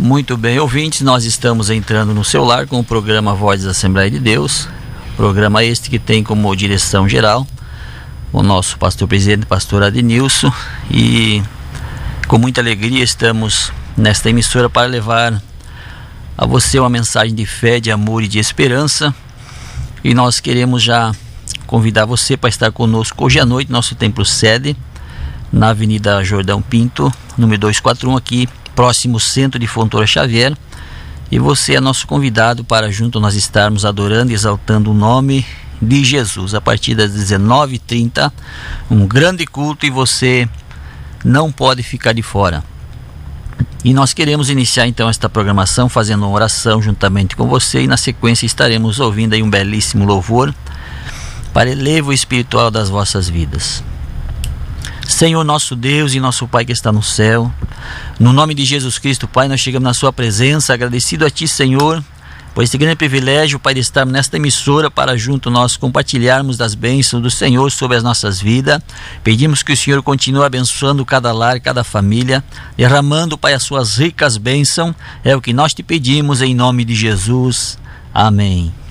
Muito bem, ouvintes, nós estamos entrando no seu lar com o programa Voz da Assembleia de Deus, programa este que tem como direção geral o nosso pastor presidente, pastor Adnilson, e com muita alegria estamos nesta emissora para levar a você uma mensagem de fé, de amor e de esperança. E nós queremos já convidar você para estar conosco hoje à noite, nosso templo sede, na Avenida Jordão Pinto, número 241, aqui próximo Centro de Fontoura Xavier. E você é nosso convidado para junto nós estarmos adorando e exaltando o nome de Jesus. A partir das 19h30, um grande culto, e você não pode ficar de fora. E nós queremos iniciar então esta programação fazendo uma oração juntamente com você, e na sequência estaremos ouvindo aí um belíssimo louvor para elevo espiritual das vossas vidas. Senhor nosso Deus e nosso Pai que está no céu, no nome de Jesus Cristo, Pai, nós chegamos na sua presença, agradecido a Ti, Senhor, por este grande privilégio, Pai, de estarmos nesta emissora para junto nós compartilharmos das bênçãos do Senhor sobre as nossas vidas. Pedimos que o Senhor continue abençoando cada lar, cada família, derramando, Pai, as suas ricas bênçãos. É o que nós te pedimos em nome de Jesus. Amém.